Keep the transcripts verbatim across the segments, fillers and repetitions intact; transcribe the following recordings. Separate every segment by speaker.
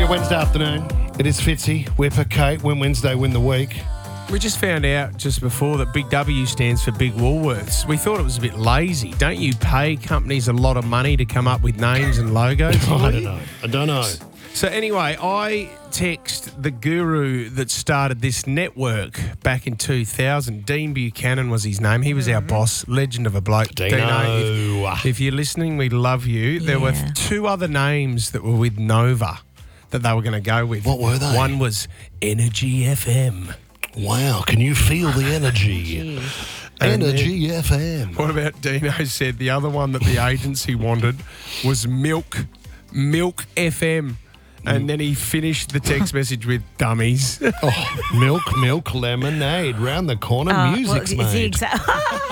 Speaker 1: Wednesday afternoon. It is Fitzy, Whipper, Kate. Win Wednesday, win the week.
Speaker 2: We just found out just before that Big W stands for Big Woolworths. We thought it was a bit lazy. Don't you pay companies a lot of money to come up with names and logos?
Speaker 1: I don't know. I don't know.
Speaker 2: So anyway, I text the guru that started this network back in two thousand. Dean Buchanan was his name. He was our boss, legend of a bloke.
Speaker 1: Dino.
Speaker 2: if, if you're listening, we love you. There were
Speaker 3: Yeah.
Speaker 2: two other names that were with Nova that they were going to go with.
Speaker 1: What were they?
Speaker 2: One was Energy F M.
Speaker 1: Wow, can you feel the energy?
Speaker 2: And
Speaker 1: Energy F M.
Speaker 2: What about Dino said the other one that the agency wanted was Milk, Milk F M. And then he finished the text message with dummies.
Speaker 1: Oh, milk, milk, lemonade. Round the corner,
Speaker 3: Uh,
Speaker 1: music's
Speaker 3: well, it's the
Speaker 1: made.
Speaker 3: exa-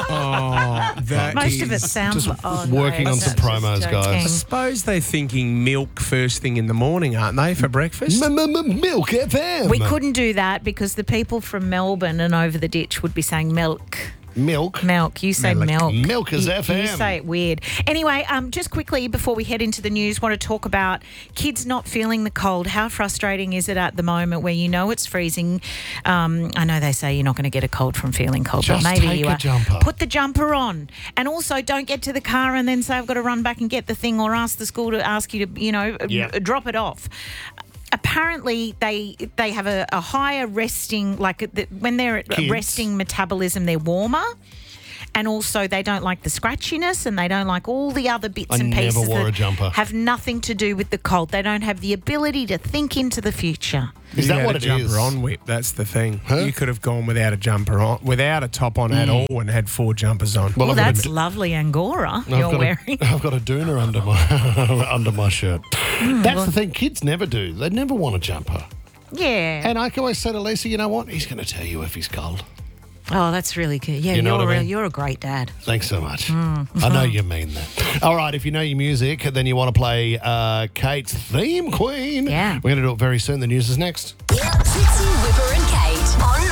Speaker 2: Oh, that
Speaker 3: Most of it
Speaker 2: is-
Speaker 3: sounds
Speaker 1: just
Speaker 3: like oh, no,
Speaker 1: working on
Speaker 3: that's
Speaker 1: some
Speaker 3: just
Speaker 1: promos, guys.
Speaker 3: joking.
Speaker 2: I suppose they're thinking milk first thing in the morning, aren't they, for breakfast?
Speaker 1: Milk F M.
Speaker 3: We couldn't do that because the people from Melbourne and over the ditch would be saying milk.
Speaker 1: Milk.
Speaker 3: Milk. You say
Speaker 2: Milk.
Speaker 3: milk.
Speaker 1: Milk is
Speaker 3: you,
Speaker 1: F M.
Speaker 3: You say it weird. Anyway, um, just quickly before we head into the news, want to talk about kids not feeling the cold. How frustrating is it at the moment where you know it's freezing? Um, I know they say you're not going to get a cold from feeling cold,
Speaker 1: Just
Speaker 3: but maybe
Speaker 1: take
Speaker 3: you
Speaker 1: a
Speaker 3: are.
Speaker 1: jumper.
Speaker 3: Put the jumper on. And also don't get to the car and then say I've got to run back and get the thing or ask the school to ask you to, you know,
Speaker 1: Yeah.
Speaker 3: drop it off. Apparently, they they have a, a higher resting, like the, when they're at
Speaker 1: Kids.
Speaker 3: resting metabolism, they're warmer. And also, they don't like the scratchiness and they don't like all the other bits
Speaker 1: I
Speaker 3: and
Speaker 1: never
Speaker 3: pieces
Speaker 1: wore
Speaker 3: that
Speaker 1: a jumper.
Speaker 3: have nothing to do with the cold. They don't have the ability to think into the future.
Speaker 1: Is
Speaker 2: You
Speaker 1: that
Speaker 2: had
Speaker 1: what
Speaker 2: a
Speaker 1: it
Speaker 2: jumper
Speaker 1: is?
Speaker 2: on, Whip. That's the thing.
Speaker 1: Huh?
Speaker 2: You could have gone without a jumper on, without a top on at all, and had four jumpers on.
Speaker 1: Well,
Speaker 3: Well,
Speaker 1: I've got
Speaker 3: that's
Speaker 1: a-
Speaker 3: lovely Angora
Speaker 1: I've
Speaker 3: you're
Speaker 1: got
Speaker 3: wearing.
Speaker 1: A, I've got a doona under my under my shirt.
Speaker 3: Hmm,
Speaker 1: That's the thing. Kids never do. They never want a jumper.
Speaker 3: Yeah.
Speaker 1: And I can always say to Lisa, you know what? He's going to tell you if he's cold.
Speaker 3: Oh, that's really good. Yeah,
Speaker 1: You know
Speaker 3: you're,
Speaker 1: what I
Speaker 3: a,
Speaker 1: mean?
Speaker 3: you're a great dad.
Speaker 1: Thanks so much.
Speaker 3: Hmm.
Speaker 1: I know you mean that. All right, if you know your music, then you want to play uh, Kate's Theme Queen.
Speaker 3: Yeah.
Speaker 1: We're going to do it very soon. The news is next.
Speaker 4: Fitzy, Whipper and Kate on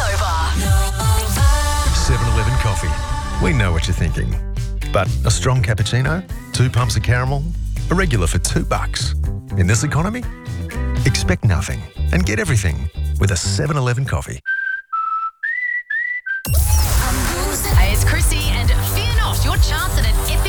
Speaker 4: Nova.
Speaker 5: seven eleven coffee. We know what you're thinking. But a strong cappuccino, two pumps of caramel, a regular for two bucks. In this economy, expect nothing and get everything with a seven eleven coffee.
Speaker 4: Hey, it's Chrissy, and fear not, your chance at an epic